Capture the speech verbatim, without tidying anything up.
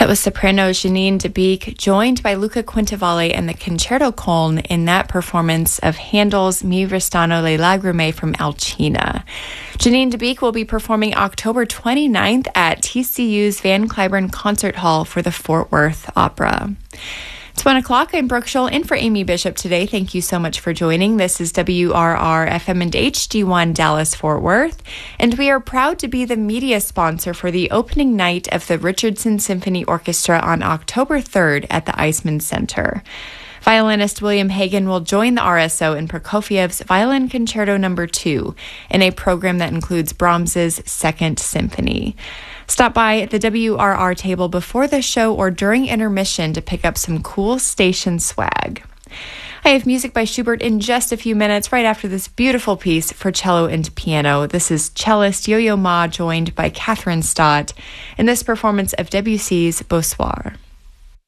That was soprano Janine de Beek, joined by Luca Quintavalle and the Concerto Köln in that performance of Handel's Mi restano le lagrime from Alcina. Janine de Beek will be performing October twenty-ninth at T C U's Van Cliburn Concert Hall for the Fort Worth Opera. It's one o'clock. I'm Brooke Scholl in for Amy Bishop today. Thank you so much for joining. This is W R R F M and H D one Dallas-Fort Worth, and we are proud to be the media sponsor for the opening night of the Richardson Symphony Orchestra on October third at the Eisman Center. Violinist William Hagen will join the R S O in Prokofiev's Violin Concerto Number two in a program that includes Brahms's Second Symphony. Stop by the W R R table before the show or during intermission to pick up some cool station swag. I have music by Schubert in just a few minutes, right after this beautiful piece for cello and piano. This is cellist Yo-Yo Ma joined by Catherine Stott in this performance of Debussy's Beau Soir.